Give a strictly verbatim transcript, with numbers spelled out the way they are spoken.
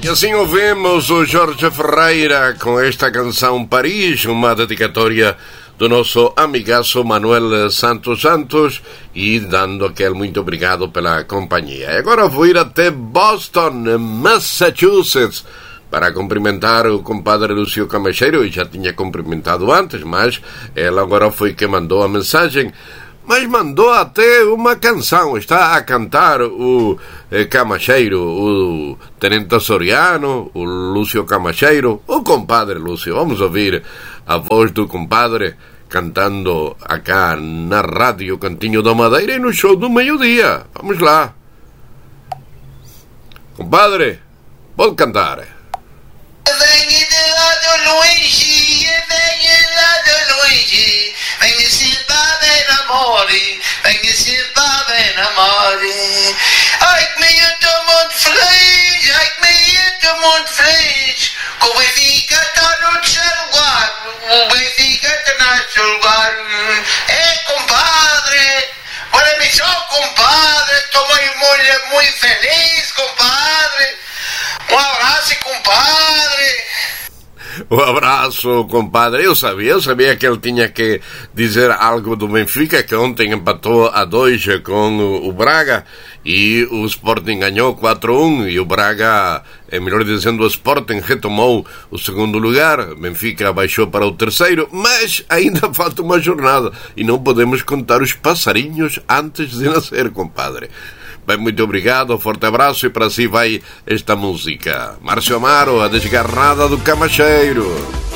E assim ouvimos o Jorge Ferreira com esta canção Paris, uma dedicatória do nosso amigaço Manuel Santos Santos, e dando aquele muito obrigado pela companhia. E agora vou ir até Boston, Massachusetts, para cumprimentar o compadre Lúcio Camacheiro. Eu já tinha cumprimentado antes, mas ela agora foi que mandou a mensagem. Mas mandou até uma canção. Está a cantar o eh, Camacheiro, o Tenente Soriano, o Lúcio Camacheiro, o compadre Lúcio. Vamos ouvir a voz do compadre cantando acá na Rádio Cantinho da Madeira e no show do meio-dia. Vamos lá. Compadre, pode cantar. Venha de lá do Luigi, venha lá do Luigi, venha se bave namore, venha se bave namore. Ai que me eu tô muito feliz, ai que me eu tô muito feliz, que o Benfica tá no terceiro lugar, o Benfica tá no terceiro lugar. É compadre, para mim só compadre, estou muito, muito, muito feliz, compadre. Um abraço, compadre. Um abraço, compadre. Eu sabia, eu sabia que ele tinha que dizer algo do Benfica, que ontem empatou a dois com o Braga e o Sporting ganhou quatro a um, e o Braga, é melhor dizendo, o Sporting retomou o segundo lugar. O Benfica baixou para o terceiro, mas ainda falta uma jornada e não podemos contar os passarinhos antes de nascer, compadre. Bem, muito obrigado, forte abraço, e para si vai esta música. Márcio Amaro, a desgarrada do Camacheiro.